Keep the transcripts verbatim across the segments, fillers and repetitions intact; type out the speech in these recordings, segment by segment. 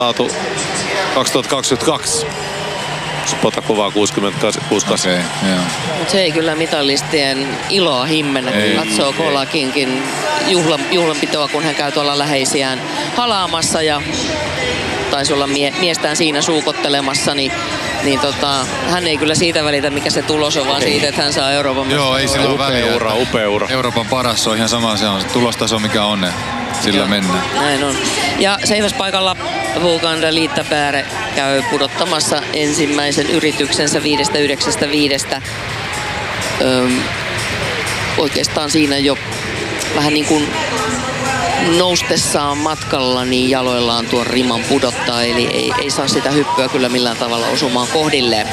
saatu kaksituhattakaksikymmentäkaksi. Spotakuvaa kuusikymmentäkuusi. Okay, Mut se ei kyllä mitalistien iloa himmennä, kun katsoo Kolakinkin juhlan, juhlanpitoa, kun hän käy tuolla läheisiään halaamassa ja taisi olla mie, miestään siinä suukottelemassa, niin, niin tota, hän ei kyllä siitä välitä, mikä se tulos on, vaan siitä, että hän saa Euroopan. Joo, ei sillä ole väliä. Upea, upea ura. Euroopan paras on ihan sama, se on se tulostaso, mikä on, ne. Sillä Joo. mennään. Näin on. Ja seiväspaikalla Vuganda Liittäpäärä käy pudottamassa ensimmäisen yrityksensä viidestä yhdeksästä viidestä. Öm, oikeastaan siinä jo vähän niin kuin noustessaan matkalla niin jaloillaan tuon riman pudottaa, eli ei, ei saa sitä hyppyä kyllä millään tavalla osumaan kohdilleen.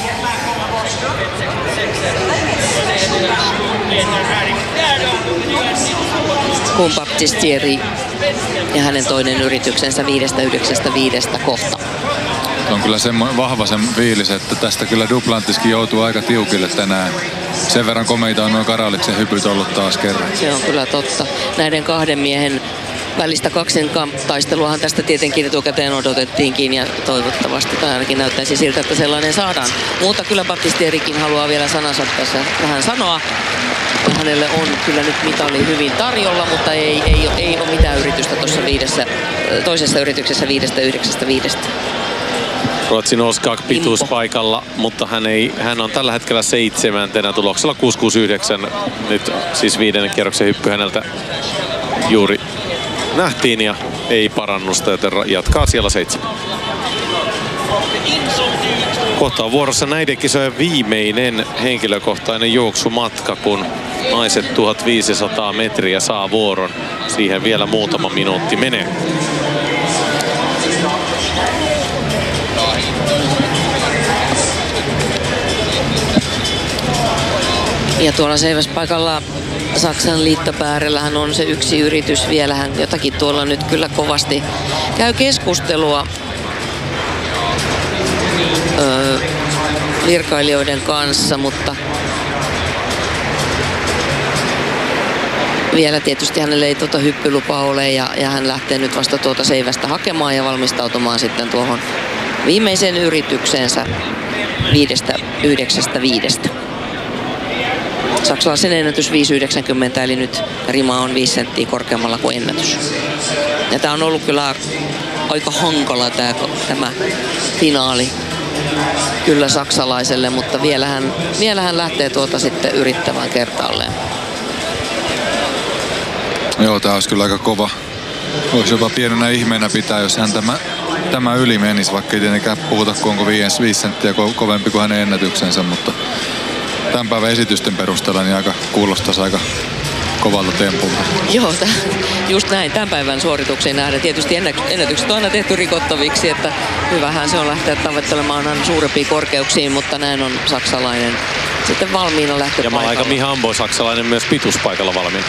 Kun Baptistieri ja hänen toinen yrityksensä viidestä yhdeksästä viidestä kohta. On kyllä semmoinen vahva sen fiilis, että tästä kyllä Duplantiskin joutuu aika tiukille tänään. Sen verran komeita on noin Karaliksen hypyt ollut taas kerran. Se on kyllä totta. Näiden kahden miehen välistä kaksinkamp-taisteluahan tästä tietenkin etukäteen odotettiinkin ja toivottavasti, tai ainakin näyttäisi siltä, että sellainen saadaan. Mutta kyllä Baptistierikin haluaa vielä sanansa tässä vähän sanoa. Hänelle on kyllä nyt mitali hyvin tarjolla, mutta ei, ei, ei ole mitään yritystä tuossa viidessä, toisessa yrityksessä viidestä yhdeksästä viidestä. Ruotsin Oskak pituuspaikalla, mutta hän, ei, hän on tällä hetkellä seitsemäntenä tuloksella kuusi kuusi yhdeksän. Nyt siis viidennen kierroksen hyppy häneltä juuri nähtiin ja ei parannusta, joten jatkaa siellä seitsemän. Kohta on vuorossa näiden kisojen viimeinen henkilökohtainen juoksumatka, kun naiset tuhatviisisataa metriä saa vuoron. Siihen vielä muutama minuutti menee. Ja tuolla seiväspaikalla Saksan Liittopäärällähän on se yksi yritys vielä. Hän jotakin tuolla nyt kyllä kovasti käy keskustelua öö, virkailijoiden kanssa, mutta vielä tietysti hänelle ei tuota hyppylupaa ole ja, ja hän lähtee nyt vasta tuota seivästä hakemaan ja valmistautumaan sitten tuohon viimeiseen yritykseensä viidestä yhdeksästä viidestä. Saksalaisen ennätys viisi yhdeksänkymmentä, eli nyt rima on viisi senttiä korkeammalla kuin ennätys. Ja tää on ollut kyllä aika hankala tää, tämä finaali kyllä saksalaiselle, mutta vielä hän, vielä hän lähtee tuota sitten yrittämään kertaalleen. Joo, tää olisi kyllä aika kova. Voisi jopa pienenä ihmeenä pitää, jos hän tämä, tämä yli menisi, vaikka ei tietenkään puhuta, kun onko viisi, viisi senttiä ko- kovempi kuin hänen ennätyksensä, mutta tämän päivän esitysten perusteella niin aika kuulostaisi aika kovalta tempulta. Joo, t- just näin. Tämän päivän suorituksiin nähdään. Tietysti ennätykset on aina tehty rikottaviksi, että hyvähän se on lähteä tavoittelemaan aina suurempiin korkeuksiin, mutta näin on saksalainen sitten valmiina lähtö ja paikalla. Ja Malaika Mihambo, saksalainen myös pituuspaikalla valmiina.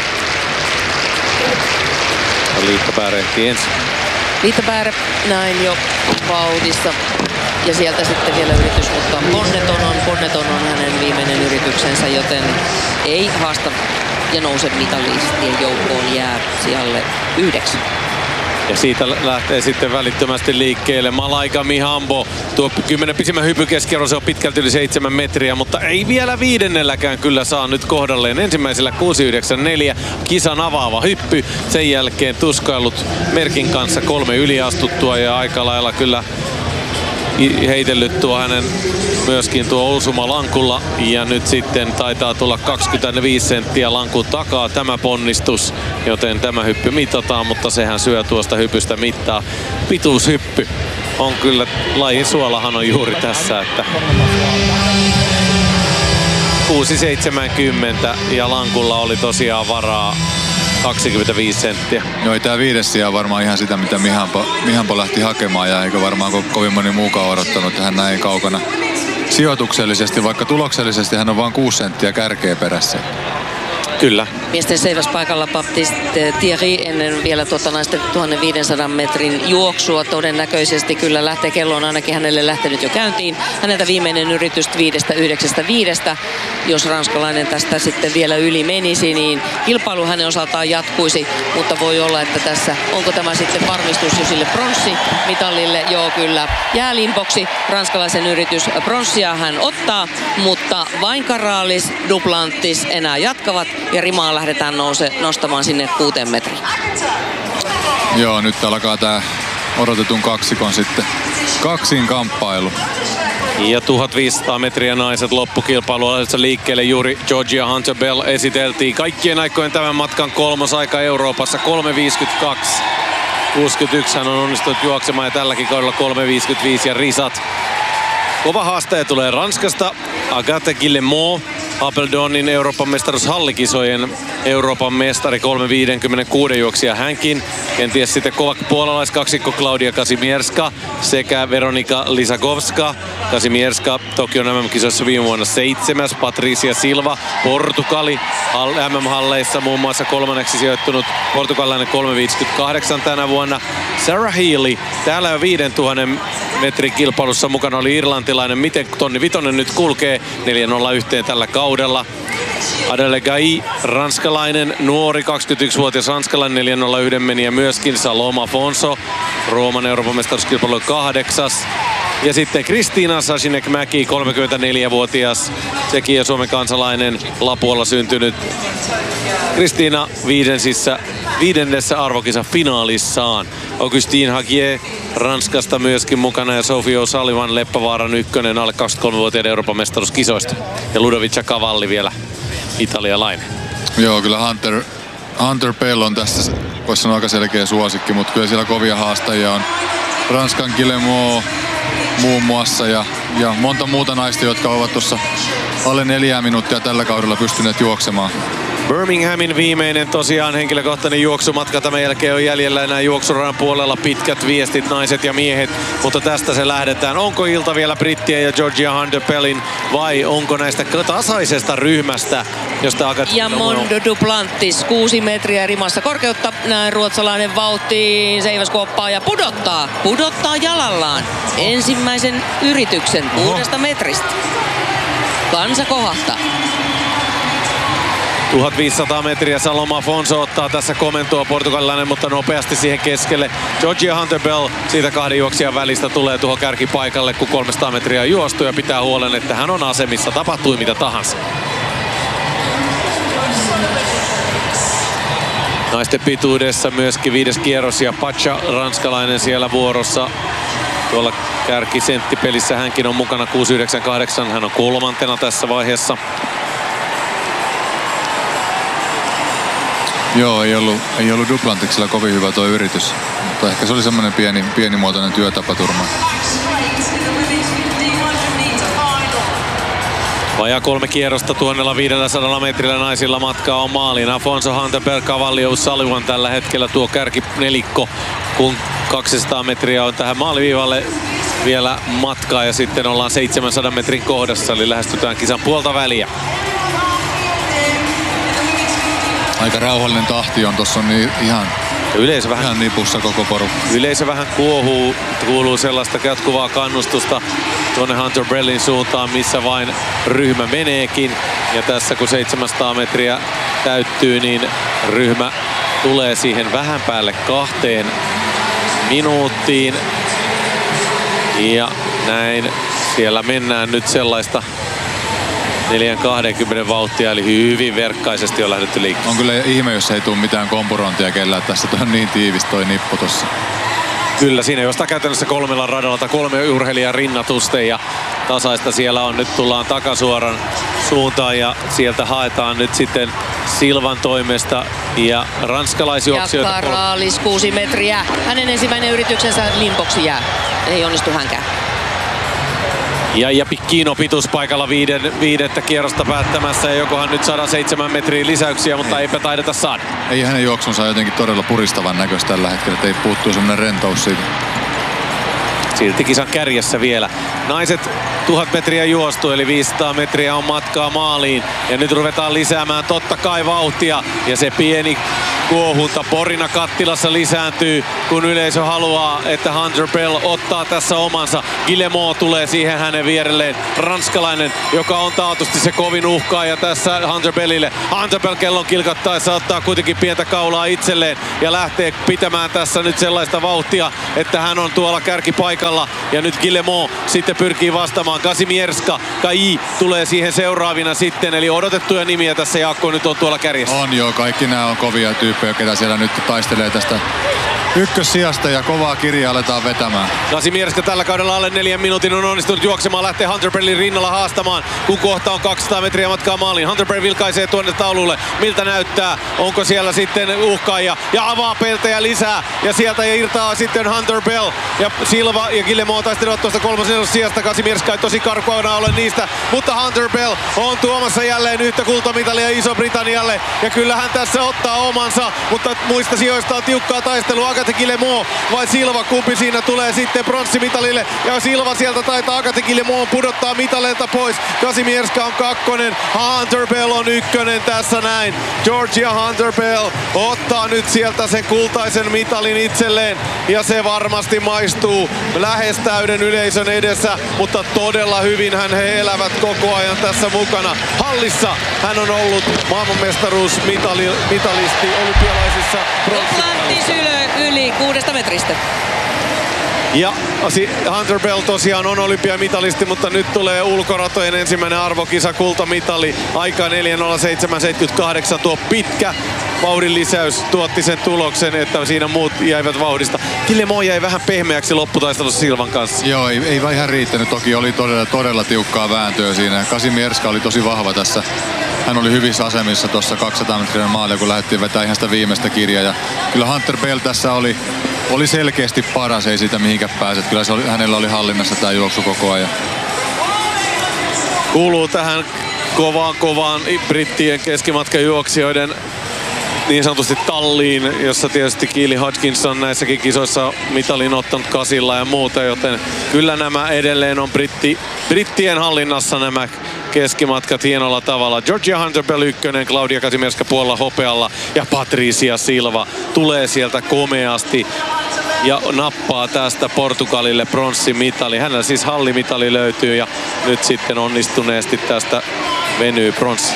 Liittopäärä ehtii ensin. Liittopäärä näin jo vauhdissa. Ja sieltä sitten vielä yritys, mutta Bonneton on, Bonneton on hänen viimeinen yrityksensä, joten ei haasta ja nouse mitalistien joukkoon, jää sijalle yhdeksän. Ja siitä lähtee sitten välittömästi liikkeelle Malaika Mihambo. Tuo kymmenen pisimmän hypykeskiarvo, se on pitkälti yli seitsemän metriä, mutta ei vielä viidennelläkään kyllä saa nyt kohdalleen. Ensimmäisellä kuusi yhdeksän neljä, kisan avaava hyppy. Sen jälkeen tuskailut Merkin kanssa kolme yliastuttua ja aika lailla kyllä heitellyt tuo hänen myöskin tuo osuma lankulla ja nyt sitten taitaa tulla kaksikymmentäviisi senttiä lankun takaa tämä ponnistus, joten tämä hyppy mitataan, mutta sehän syö tuosta hypystä mittaa. Pituushyppy on kyllä, lajin suolahan on juuri tässä, että kuusi seitsemänkymmentä ja lankulla oli tosiaan varaa kaksikymmentäviisi senttiä. Joo, tää viides sija on varmaan ihan sitä, mitä Mihampo, Mihampo lähti hakemaan ja eikä varmaan ko- kovin moni muukaan odottanut, että hän näin kaukana sijoituksellisesti, vaikka tuloksellisesti hän on vain kuusi senttiä kärkeä perässä. Kyllä. Miesten seiväspaikalla Baptiste Thierry ennen vielä tuota naisten tuhatviisisataa metrin juoksua. Todennäköisesti kyllä lähtee, kello on ainakin hänelle lähtenyt jo käyntiin. Häneltä viimeinen yritys viidestä yhdeksästä viidestä. Jos ranskalainen tästä sitten vielä yli menisi, niin kilpailu hänen osaltaan jatkuisi. Mutta voi olla, että tässä, onko tämä sitten varmistus jo sille pronssimitalille? Joo, kyllä. Jää limboksi. Ranskalaisen yritys pronssia hän ottaa, mutta vain Karalis, Duplantis enää jatkavat. Ja rimaa lähdetään nouse, nostamaan sinne kuuteen metriin. Joo, nyt alkaa tää odotetun kaksikon sitten kaksin kamppailu. Ja tuhatviisisataa metriä naiset loppukilpailu aloittaa liikkeelle. Juuri Georgia Hunter Bell esiteltiin kaikkien aikojen tämän matkan kolmosaika Euroopassa kolme viisikymmentäkaksi. kuusikymmentäyksi hän on onnistunut juoksemaan ja tälläkin kaudella kolme viisikymmentäviisi ja risat. Kova haastaja tulee Ranskasta. Agathe Guillemot, Apeldonin Euroopan mestaruushallikisojen Euroopan mestari, kolme viisikymmentäkuusi juoksija hänkin. Kenties sitten kova puolalaiskaksikko Klaudia Kazimierska sekä Veronika Lisakowska. Kazimierska Tokion M M-kisoissa viime vuonna seitsemäs. Patricia Silva, Portugali, M M-halleissa muun muassa kolmanneksi sijoittunut portugalilainen kolme viisikymmentäkahdeksan tänä vuonna. Sarah Healy, täällä jo viisituhatta metrin kilpailussa mukana oli irlantilainen. Miten tonni vitonen nyt kulkee? neljä nolla yksi tällä kaudella. Adele Gai, ranskalainen, nuori kaksikymmentäyksivuotias ranskalainen, neljä nolla yksi meni ja myöskin Salome Afonso, Rooman Euroopan mestaruuskilpailu kahdeksas. Ja sitten Kristiina Sasinek-Mäki, kolmekymmentäneljävuotias, sekin ja Suomen kansalainen, Lapualla syntynyt. Kristiina viidensissä, viidennessä arvokisa finaalissaan. Augustine Hagier Ranskasta myöskin mukana ja Sophie O'Sullivan Leppävaaran ykkönen alle kaksikymmentäkolmevuotiaiden Euroopan mestaruuskisoista. Ja Ludovica Cavalli vielä italialainen. Joo, kyllä Hunter, Hunter Bell on tässä, voisi sanoa aika selkeä suosikki, mutta kyllä siellä kovia haastajia on. Ranskan Guillemot muun muassa ja, ja monta muuta naista, jotka ovat tuossa alle neljää minuuttia tällä kaudella pystyneet juoksemaan. Birminghamin viimeinen tosiaan henkilökohtainen juoksumatka. Tämän jälkeen on jäljellä enää juoksuradan puolella pitkät viestit, naiset ja miehet. Mutta tästä se lähdetään. Onko ilta vielä brittien ja Georgia Hunter Bellin vai onko näistä tasaisesta ryhmästä, josta Agathe ja Mondo Duplantis, kuusi metriä rimassa korkeutta. Näin ruotsalainen vauhtiin seiväskuoppaa ja pudottaa. Pudottaa jalallaan ensimmäisen yrityksen kuudesta metristä. Kansa kohahtaa. tuhatviisisataa metriä Salome Afonso ottaa tässä komentoa, portugalilainen, mutta nopeasti siihen keskelle. Georgia Hunter Bell siitä kahden juoksijan välistä tulee tuohon kärkipaikalle, kun kolmesataa metriä on juostu ja pitää huolen, että hän on asemissa, tapahtui mitä tahansa. Naisten pituudessa myöskin viides kierros ja Pacha, ranskalainen siellä vuorossa. Tuolla kärkisenttipelissä hänkin on mukana kuusi yhdeksänkymmentäkahdeksan, hän on kolmantena tässä vaiheessa. Joo, ei ollut, ei ollut Duplantiksella kovin hyvä tuo yritys, mutta ehkä se oli semmoinen pieni, pienimuotoinen työtapaturma. Vajaa kolme kierrosta tuhatviisisataa metrillä naisilla matkaa on maaliin. Afonso, Hunter Bell, Cavalli, O'Sullivan tällä hetkellä tuo kärkinelikko, kun kaksisataa metriä on tähän maaliviivalle vielä matkaa ja sitten ollaan seitsemänsadan metrin kohdassa, eli lähestytään kisan puolta väliä. Aika rauhallinen tahti on, tossa on niin ihan, yleisö vähän, ihan nipussa koko porukka. Yleisö vähän kuohuu, kuuluu sellaista jatkuvaa kannustusta tuonne Hunter Bellin suuntaan, missä vain ryhmä meneekin. Ja tässä kun seitsemänsataa metriä täyttyy, niin ryhmä tulee siihen vähän päälle kahteen minuuttiin. Ja näin siellä mennään nyt sellaista neljä kaksikymmentä vauhtia, eli hyvin verkkaisesti on lähdetty liikkeelle. On kyllä ihme, jos ei tule mitään kompurointia kellään. Tässä on niin tiivis toi nippu tossa. Kyllä, siinä jostain käytännössä kolmella radalla kolme urheilijaa rinnatusten ja tasaista siellä on. Nyt tullaan takasuoran suuntaan ja sieltä haetaan nyt sitten Silvan toimesta ja ranskalaisjuoksijoita. Ja Karalis kuusi metriä. Hänen ensimmäinen yrityksensä limboksi jää. Ei onnistu hänkään. Ja, ja Piccino pituuspaikalla viiden, viidettä kierrosta päättämässä ja jokohan nyt saadaan seitsemän metriä lisäyksiä, mutta ei. eipä taideta saada. Ei hänen juoksunsa jotenkin todella puristavan näköistä tällä hetkellä, että ei puuttuu semmoinen rentous siitä. silti kisan kärjessä vielä. Naiset tuhat metriä juostu, eli viisisataa metriä on matkaa maaliin. Ja nyt ruvetaan lisäämään totta kai vauhtia. Ja se pieni kuohunta Borina Kattilassa lisääntyy, kun yleisö haluaa, että Hunter Bell ottaa tässä omansa. Guillemot tulee siihen hänen vierelleen. Ranskalainen, joka on taatusti se kovin uhkaaja tässä Hunter Bellille. Hunter Bell kellon kilkattaessa ottaa kuitenkin pientä kaulaa itselleen ja lähtee pitämään tässä nyt sellaista vauhtia, että hän on tuolla kärkipaikalla. Ja nyt Guillemot sitten pyrkii vastaamaan. Kasimierska, Kai tulee siihen seuraavina sitten, eli odotettuja nimiä tässä Jaakko nyt on tuolla kärjessä. On joo, kaikki nämä on kovia tyyppejä, ketä siellä nyt taistelee tästä ykkössijasta ja kovaa kirjaa aletaan vetämään. Kasimierska tällä kaudella alle neljän minuutin on onnistunut juoksemaan, lähtee Hunter Bellin rinnalla haastamaan, kun kohta on kaksisataa metriä matkaa maaliin. Hunter Bell vilkaisee tuonne taululle, miltä näyttää, onko siellä sitten uhkaaja ja avaa peltejä lisää ja sieltä irtaa sitten Hunter Bell ja Silva ja Guillemot taistelevat tuosta kolmasen sijasta. Kasimierska ei tosi karkuana ole niistä, mutta Hunter Bell on tuomassa jälleen yhtä kultamitalia Iso-Britannialle ja kyllähän tässä ottaa omansa, mutta muista sijoista on tiukkaa taistelua. Agathe Guillemot vai Silva, kumpi siinä tulee sitten pronssimitalille ja Silva sieltä taitaa Agathe Guillemot pudottaa mitaleilta pois. Kasimierska on kakkonen, Hunter Bell on ykkönen tässä näin. Georgia Hunter Bell ottaa nyt sieltä sen kultaisen mitalin itselleen ja se varmasti maistuu lähes täyden yleisön edessä, mutta todella hyvin hän he elävät koko ajan tässä mukana. Hallissa hän on ollut maailmanmestaruusmitalisti olympialaisissa Duplantis yli kuudesta metristä. Ja Hunter Bell tosiaan on olympiamitalisti, mutta nyt tulee ulkoratojen ensimmäinen arvokisa, kultamitali. Aika neljä nolla seitsemän seitsemänkymmentäkahdeksan. Tuo pitkä vauhdin lisäys tuotti sen tuloksen, että siinä muut jäivät vauhdista. Guillemot jäi vähän pehmeäksi lopputaistelussa Silvan kanssa. Joo, ei, ei ihan riittänyt. Toki oli todella, todella tiukkaa vääntöä siinä. Kasimierska oli tosi vahva tässä. Hän oli hyvissä asemissa tuossa kaksisataa metriä maalia, kun lähdettiin vetää ihan sitä viimeistä kirjaa. Ja kyllä Hunter Bell tässä oli, oli selkeästi paras, ei siitä mihinkään pääse. Kyllä se oli, hänellä oli hallinnassa tämä juoksu koko ajan. Kuuluu tähän kovaan kovaan brittien keskimatkajuoksijoiden niin sanotusti talliin, jossa tietysti Keely Hodgkinson näissäkin kisoissa mitalin ottanut kasilla ja muuta, joten kyllä nämä edelleen on britti, brittien hallinnassa nämä keskimatkat hienolla tavalla. Georgia Hunter Bell ykkönen, Claudia Kasimierska puolella hopealla ja Patricia Silva tulee sieltä komeasti ja nappaa tästä Portugalille pronssimitali. Hänellä siis hallimitali löytyy ja nyt sitten onnistuneesti tästä venyy pronssi.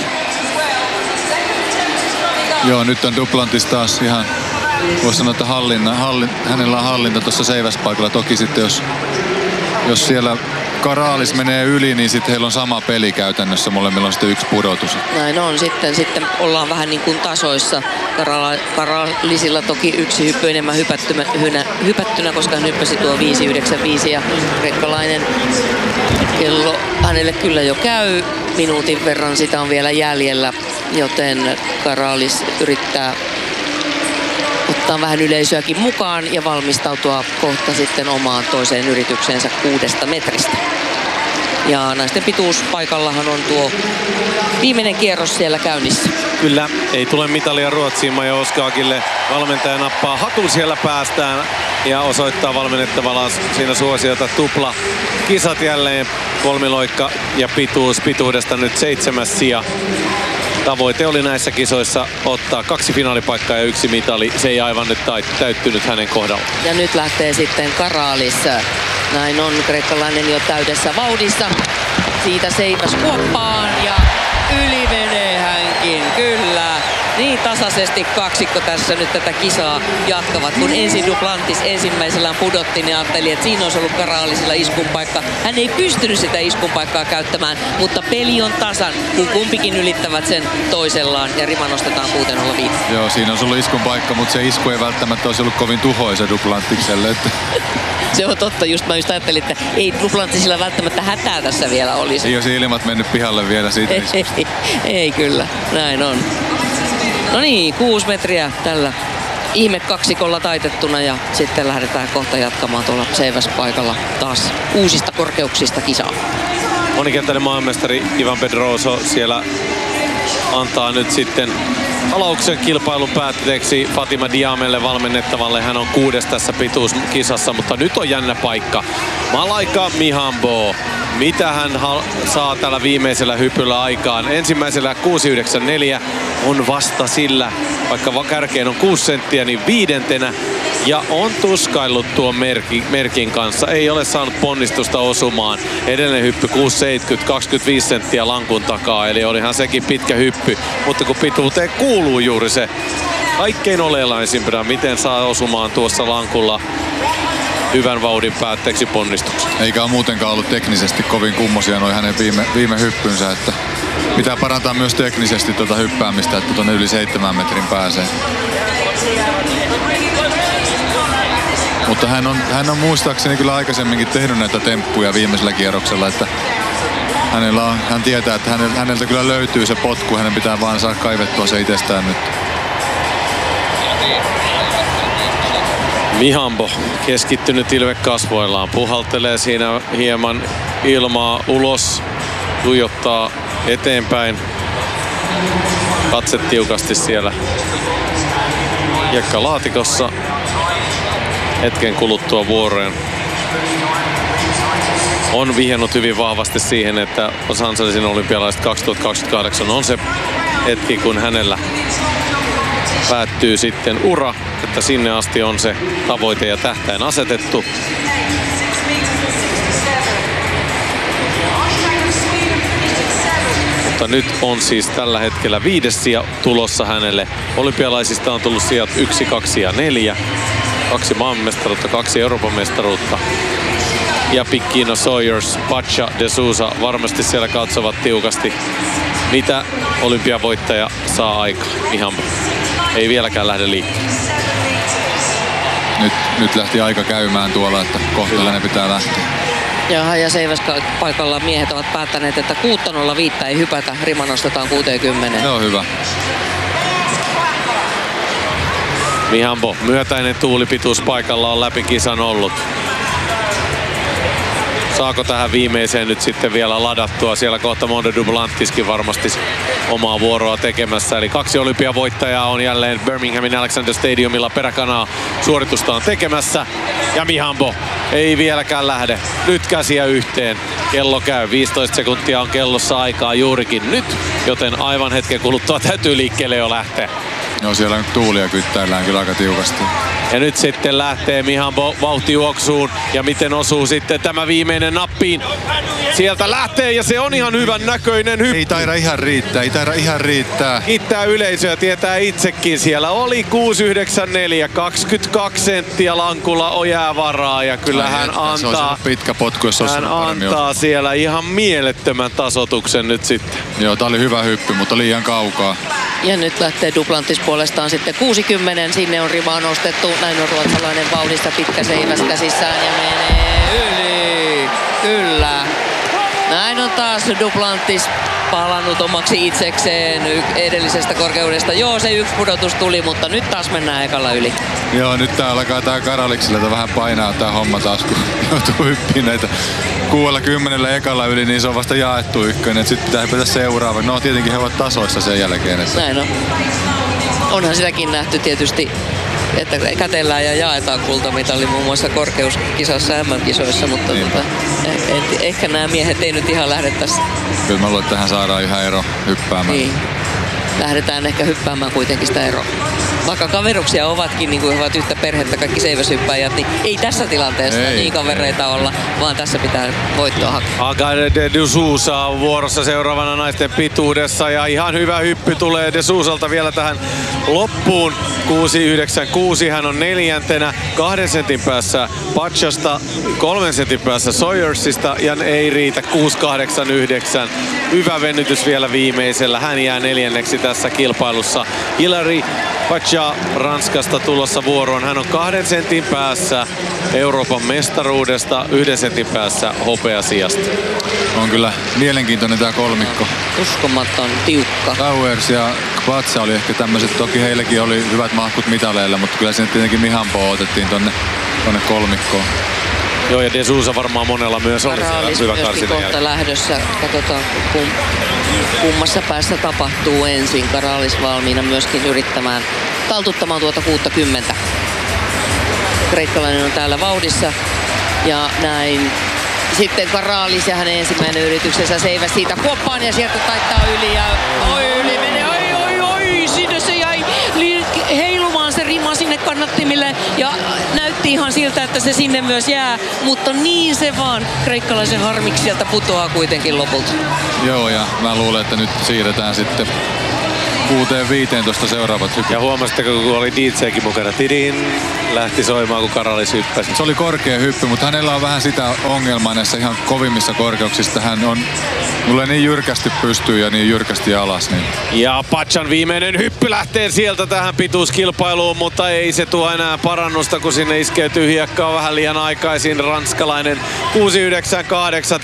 Joo, nyt on Duplantis taas ihan, voisi sanoa, että hallinna, hallin, hänellä on hallinta tuossa seiväspaikalla. Toki sitten jos, jos siellä Karalis menee yli, niin sitten heillä on sama peli käytännössä. Molemmilla on sitten yksi pudotus. Näin on. Sitten, sitten ollaan vähän niin kuin tasoissa. Karala, Karalisilla toki yksi hyppy enemmän hypättynä, hypättynä, koska hän hyppäsi tuo viisi yhdeksän viisi ja Krekkalainen kello hänelle kyllä jo käy. Minuutin verran sitä on vielä jäljellä, joten Karalis yrittää ottaa vähän yleisöäkin mukaan ja valmistautua kohta sitten omaan toiseen yritykseensä kuudesta metristä. Ja naisten pituuspaikallahan on tuo viimeinen kierros siellä käynnissä. Kyllä, ei tule mitalia Ruotsiin. Maja Oskaakille valmentaja nappaa hatun siellä päästään ja osoittaa valmennettavalla siinä suosiota tupla. Kisat jälleen, kolmiloikka ja pituus. Pituudesta nyt seitsemäs sija. Tavoite oli näissä kisoissa ottaa kaksi finaalipaikkaa ja yksi mitali. Se ei aivan nyt täyttynyt hänen kohdalla. Ja nyt lähtee sitten Karalis. Näin on, kreikkalainen jo täydessä vauhdissa. Siitä seiväs kuoppaan ja yli menee hänkin, kyllä. Niin tasaisesti kaksikko tässä nyt tätä kisaa jatkavat. Kun ensin Duplantis ensimmäisellään pudotti, niin ajatteli, että siinä olisi ollut Karalisilla iskun paikka. Hän ei pystynyt sitä iskun paikkaa käyttämään, mutta peli on tasan, kun kumpikin ylittävät sen toisellaan ja rima nostetaan kuusi nolla viisi. Joo, siinä olisi ollut iskun paikka, mutta se isku ei välttämättä olisi ollut kovin tuhoisa Duplantikselle. Että... Se on totta, just mä just ajattelin, että ei Duplantisilla välttämättä hätää tässä vielä olisi. Ei olisi ilmat mennyt pihalle vielä siitä ei, ei, ei kyllä, näin on. No niin, kuusi metriä tällä ihme kaksikolla taitettuna ja sitten lähdetään kohta jatkamaan tuolla seiväspaikalla taas uusista korkeuksista kisaa. Monikentäinen maailmanmestari Ivan Pedroso siellä antaa nyt sitten Alauksen kilpailun päätteeksi Fatima Diamelle valmennettavalle. Hän on kuudes tässä pituuskisassa, mutta nyt on jännä paikka. Malaika Mihambo. Mitä hän saa tällä viimeisellä hypyllä aikaan? Ensimmäisellä kuusi yhdeksänkymmentäneljä on vasta sillä, vaikka kärkeen on kuusi senttiä, niin viidentenä. Ja on tuskaillut tuon merkin, merkin kanssa. Ei ole saanut ponnistusta osumaan. Edellinen hyppy kuusi seitsemänkymmentä, kaksikymmentäviisi senttiä lankun takaa. Eli olihan sekin pitkä hyppy. Mutta kun pituuteen kuuluu juuri se kaikkein oleellisimpana, miten saa osumaan tuossa lankulla hyvän vauhdin päätteeksi ponnistuksen. Eikä ole muutenkaan ollut teknisesti kovin kummosia noin hänen viime, viime hyppynsä, että pitää parantaa myös teknisesti tuota hyppäämistä, että tuonne yli seitsemän metrin pääsee. Mutta hän on, hän on muistaakseni kyllä aikaisemminkin tehnyt näitä temppuja viimeisellä kierroksella, että hänellä on, hän tietää, että häneltä, häneltä kyllä löytyy se potku, hänen pitää vaan saada kaivettua se itsestään nyt. Mihambo keskittynyt ilme kasvoillaan, puhaltelee siinä hieman ilmaa ulos, tuijottaa eteenpäin, katse tiukasti siellä hiekkalaatikossa. Hetken kuluttua vuoroen on vihjannut hyvin vahvasti siihen, että Los Angelesin olympialaiset kaksituhattakaksikymmentäkahdeksan on se hetki, kun hänellä päättyy sitten ura, että sinne asti on se tavoite ja tähtäin asetettu. Mutta nyt on siis tällä hetkellä viides sija tulossa hänelle. Olympialaisista on tullut sijat yksi, kaksi ja neljä. Kaksi maailmanmestaruutta, kaksi Euroopan mestaruutta. Ja Piquino, Sawyers, Pacha, De Sousa varmasti siellä katsovat tiukasti, mitä olympiavoittaja saa aikaan. Mihambo ei vieläkään lähde liikkeelle. Nyt, nyt lähti aika käymään tuolla, että kohta Kyllä. hänen pitää lähteä. Jaha, ja seiväspaikalla miehet ovat päättäneet, että kuusi nolla viisi ei hypätä. Rima nostetaan kuusikymmentä. Se on hyvä. Mihambo, myötäinen tuulipituus paikalla on läpi kisan ollut. Saako tähän viimeiseen nyt sitten vielä ladattua? Siellä kohta Monde Duplantiskin varmasti omaa vuoroa tekemässä. Eli kaksi olympiavoittajaa on jälleen Birminghamin Alexander Stadiumilla peräkanaa suoritustaan tekemässä. Ja Mihambo ei vieläkään lähde. Nyt käsiä yhteen. Kello käy. viisitoista sekuntia on kellossa aikaa juurikin nyt. Joten aivan hetken kuluttua täytyy liikkeelle jo lähteä. No siellä nyt tuulia kyttäillään kyllä aika tiukasti. Ja nyt sitten lähtee Mihambo vauhtijuoksuun. Ja miten osuu sitten tämä viimeinen nappiin. Sieltä lähtee ja se on ihan hyvän näköinen hyppy. Ei taida ihan riittää, ei taida ihan riittää. Kiittää yleisöä, tietää itsekin. Siellä oli kuusi yhdeksänkymmentäneljä, kaksikymmentäkaksi senttiä lankulla on jäävaraa. Ja kyllä Ai hän että, antaa, se pitkä potku, jos hän antaa siellä ihan mielettömän tasoituksen nyt sitten. Joo, tää oli hyvä hyppy, mutta liian kaukaa. Ja nyt lähtee Duplantis puolestaan sitten kuusikymmentä. Sinne on rimaa nostettu. Näin on ruotsalainen vauhdissa pitkä seiväs käsissään ja menee yli. Kyllä. Näin on taas Duplantis palannut omaksi itsekseen edellisestä korkeudesta. Joo, se yksi pudotus tuli, mutta nyt taas mennään ekalla yli. Joo, nyt tää alkaa tää Karaliksella vähän painaa tää homma taas, kun joutuu hyppiin näitä kuudella kymmenellä ekalla yli, niin se on vasta jaettu ykkönen. Sitten pitää hypätä seuraava. No tietenkin he ovat tasoissa sen jälkeen. Että... Näin on. Onhan sitäkin nähty tietysti, että kätellään ja jaetaan kultamitali muun muassa korkeuskisassa M M-kisoissa, mutta niin. tota, en, ehkä nämä miehet ei nyt ihan lähde tässä. Kyllä mä luulen, että tähän saadaan yhä ero hyppäämään. Niin. Lähdetään ehkä hyppäämään kuitenkin sitä eroa. Vaikka kaveruksia ovatkin, niin kuin he ovat yhtä perhettä kaikki seiväshyppääjät, niin ei tässä tilanteessa ei, niin kavereita ei. olla, vaan tässä pitää voittoa hakea. Agade de Sousa on vuorossa seuraavana naisten pituudessa ja ihan hyvä hyppy tulee de Sousalta vielä tähän loppuun. kuusi yhdeksänkymmentäkuusi, hän on neljäntenä, kahden sentin päässä Pachasta, kolmen sentin päässä Sawyersista ja ei riitä kuusi kahdeksankymmentäyhdeksän. Hyvä venytys vielä viimeisellä, hän jää neljänneksi tässä kilpailussa. Hilary Pacha Ranskasta tulossa vuoroon. Hän on kahden sentin päässä Euroopan mestaruudesta, yhden sentin päässä hopeasijasta. On kyllä mielenkiintoinen tää kolmikko. Uskomaton tiukka. Sawyers ja Pacha oli ehkä tämmöiset, toki heilläkin oli hyvät mahkut mitaleilla, mutta kyllä sinne tietenkin Mihambo otettiin tonne, tonne kolmikkoon. Joo, ja De Sousa varmaan monella myös on Karalis hyvä myöskin karsinnan kohta jälkeen. lähdössä. Katsotaan, kum, kummassa päässä tapahtuu ensin. Karalis valmiina myöskin yrittämään taltuttamaan tuota kuusikymmentä. Kreikkalainen on täällä vauhdissa ja näin. Sitten Karalis ja hänen ensimmäinen yrityksensä seivä siitä kuoppaan ja sieltä taittaa yli ja oi yli menee, oi oi oi, sinne se jäi heilumaan se rima sinne kannattimille ja näytti ihan siltä, että se sinne myös jää, mutta niin se vaan kreikkalaisen harmiksi sieltä putoaa kuitenkin lopulta. Joo, ja mä luulen, että nyt siirretään sitten kuuteen viiteentoista seuraavat hypyt. Ja huomasitteko, kun oli D J:kin mukana, tidin, lähti soimaan, kun Karalis hyppäsi. Se oli korkea hyppy, mutta hänellä on vähän sitä ongelmaa näissä ihan kovimmissa korkeuksissa. Hän on mulle niin jyrkästi pystyy ja niin jyrkästi alas. Niin. Ja Patsan viimeinen hyppy lähtee sieltä tähän pituuskilpailuun, mutta ei se tuo enää parannusta, kun sinne iskeytyy hiekkaa vähän liian aikaisin. Ranskalainen kuusi yhdeksän kahdeksan